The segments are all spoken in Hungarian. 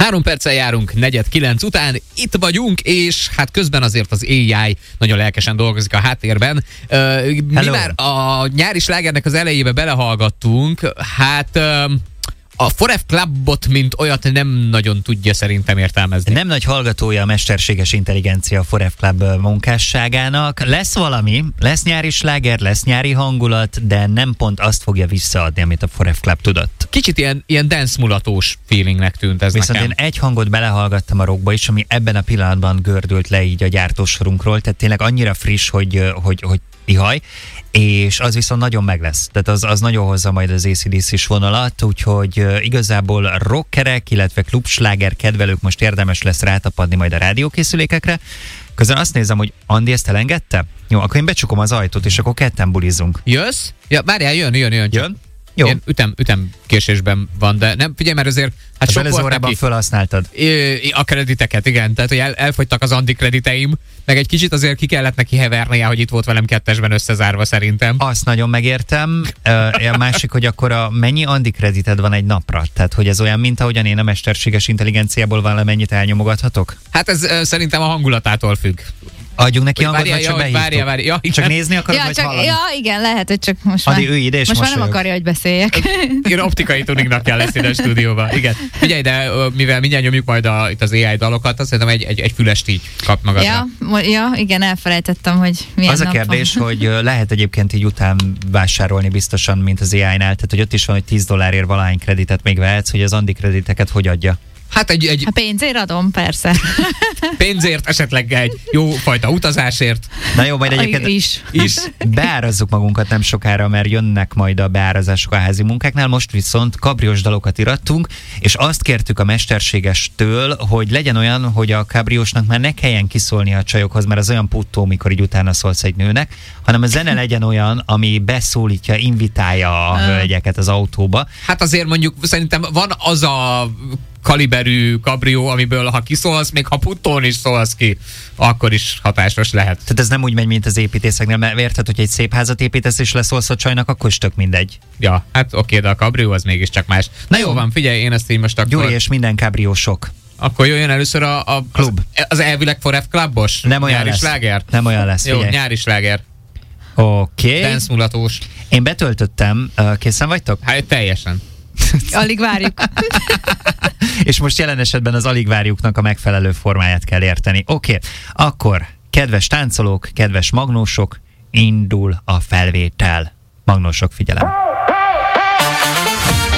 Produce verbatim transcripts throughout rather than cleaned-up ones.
Három perccel járunk negyed kilenc után, itt vagyunk, és hát közben azért az á i nagyon lelkesen dolgozik a háttérben. Uh, mi már a nyári slágernek az elejébe belehallgattunk, hát... Uh, a Forev Clubot, mint olyat nem nagyon tudja szerintem értelmezni. Nem nagy hallgatója a mesterséges intelligencia a Forev Club munkásságának. Lesz valami, lesz nyári sláger, lesz nyári hangulat, de nem pont azt fogja visszaadni, amit a Forev Club tudott. Kicsit ilyen, ilyen dance mulatós feelingnek tűnt ez Viszont nekem. én egy hangot belehallgattam a rockba is, ami ebben a pillanatban gördült le így a gyártósorunkról, tehát tényleg annyira friss, hogy, hogy, hogy ihaj, és az viszont nagyon meg lesz. Tehát az, az nagyon hozza majd az á cé dé cés vonalat, úgyhogy uh, igazából rockerek, illetve klubsláger kedvelők most érdemes lesz rátapadni majd a rádiókészülékekre. Közben azt nézem, hogy Andi ezt elengedte? Jó, akkor én becsukom az ajtót, és akkor ketten bulizzunk. Jössz? Ja, várjál, jön, jön, jön. Jön? Jó. Ilyen ütem, ütem késésben van, de nem, figyelj, mert azért... Hát az előző órában felhasználtad. A krediteket, igen. Tehát, hogy el, elfogytak az Andi krediteim, meg egy kicsit azért ki kellett neki hevernie, hogy itt volt velem kettesben összezárva szerintem. Azt nagyon megértem. A másik, hogy akkor a mennyi Andi kredited van egy napra? Tehát, hogy ez olyan, mint ahogyan én a mesterséges intelligenciából valamennyit elnyomogathatok? Hát ez uh, szerintem a hangulatától függ. Adjunk neki hangot, várjál, vagy csak ja, behívtuk? Várjál, várjál. Ja, csak nézni akarod, ja, vagy csak, hallani? Ja, igen, lehet, hogy csak most Adi, már, ülj ide, és most már nem mosolyog. akarja, hogy beszéljek. Én optikai tuningnak kell lesz ide a stúdióba. Igen. Figyelj, de mivel mindjárt nyomjuk majd a, itt az á i dalokat, azt szerintem egy, egy, egy fülest így kap magadra. Ja, mo- ja, igen, elfelejtettem, hogy milyen Az a nap kérdés, van. hogy lehet egyébként így után vásárolni biztosan, mint az á i-nál, tehát hogy ott is van, hogy tíz dollárért valahány kreditet még vehetsz, hogy az Andi krediteket hogy adja? Hát egy, egy A pénzért adom, persze. pénzért, esetleg egy jó fajta utazásért. Na jó, majd egyébként is. is. beárazzuk magunkat nem sokára, mert jönnek majd a beárazások a házi munkáknál, most viszont kabriós dalokat irattunk, és azt kértük a mesterségestől, hogy legyen olyan, hogy a kabriósnak már ne kelljen kiszólni a csajokhoz, mert az olyan puttó, mikor így utána szólsz egy nőnek, hanem a zene legyen olyan, ami beszólítja, invitálja a hölgyeket az autóba. Hát azért mondjuk szerintem van az a kaliberű kabrió, amiből ha kiszólsz, még ha puttón is szólsz ki, akkor is hatásos lehet. Tehát ez nem úgy megy, mint az építészeknél, mert érted, hogy egy szép házat építesz és leszólsz a csajnak, akkor is tök mindegy. Ja, hát oké, de a kabrió az mégiscsak más. Na jó van, figyelj, én ezt így most akkor... Gyuri és minden kabriósok. Akkor jöjjön először a, a klub. Az, az elvileg Forev Clubos Nem olyan nyári lesz. sláger? Nem olyan lesz, Jó, figyelj. nyári sláger. Oké. Okay. Dance mulatós. Én betöltöttem, készen vagytok? Hát teljesen. Alig várjuk. És most jelen esetben az alig várjuknak a megfelelő formáját kell érteni. Oké, okay. Akkor kedves táncolók, kedves magnósok, indul a felvétel. Magnósok, figyelem!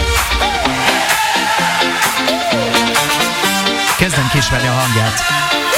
Kezdem kismerni a hangját.